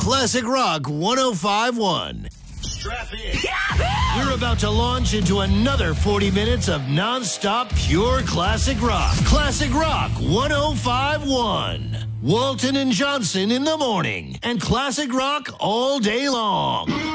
Classic Rock 105.1. Strap in. We're about to launch into another 40 minutes of non-stop pure classic rock. Classic Rock 105.1. Walton and Johnson in the morning and classic rock all day long.